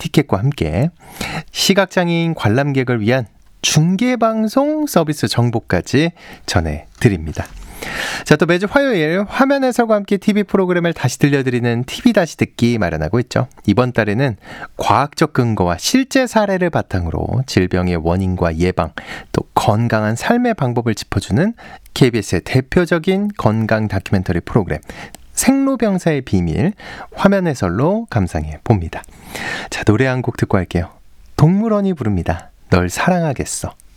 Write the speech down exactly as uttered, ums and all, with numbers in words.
티켓과 함께 시각장애인 관람객을 위한 중계방송 서비스 정보까지 전해드립니다. 자, 또 매주 화요일 화면 해설과 함께 티비 프로그램을 다시 들려드리는 티비 다시 듣기 마련하고 있죠. 이번 달에는 과학적 근거와 실제 사례를 바탕으로 질병의 원인과 예방, 또 건강한 삶의 방법을 짚어주는 케이비에스의 대표적인 건강 다큐멘터리 프로그램 생로병사의 비밀 화면 해설로 감상해 봅니다. 자, 노래 한 곡 듣고 할게요. 동물원이 부릅니다. 널 사랑하겠어.